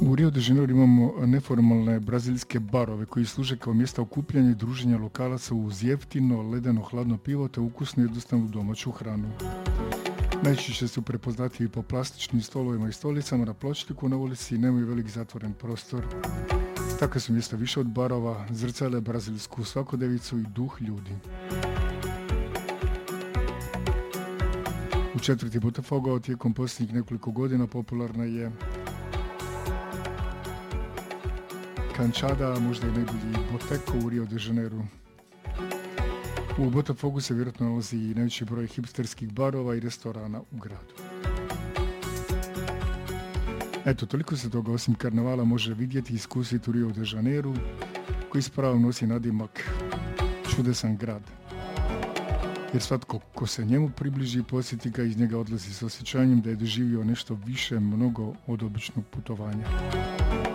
U Rio de Janeiro imamo neformalne brazilske barove koji služe kao mjesta okupljanja i druženja lokalaca uz jeftino, ledeno, hladno pivo te ukusnu jednostavnu domaću hranu. Najčešće su prepoznatljivi po plastičnim stolovima i stolicama na pločniku na ulici i nemaju velik zatvoren prostor. Takve su mjesta više od barova, zrcale brazilsku svakodnevicu i duh ljudi. U četvrti Botafogo tijekom posljednjih nekoliko godina popularna je Kančada, možda i najbolji Boteco u Rio de Janeiru. U Botafogu se vjerojatno nalazi i najveći broj hipsterskih barova i restorana u gradu. Eto, toliko se toga osim karnevala može vidjeti i iskusiti u Rio de Janeiru, koji s pravom nosi nadimak čudesan grad. Jer svatko ko se njemu približi i posjeti ga, iz njega odlazi s osjećanjem da je doživio nešto više mnogo od običnog putovanja.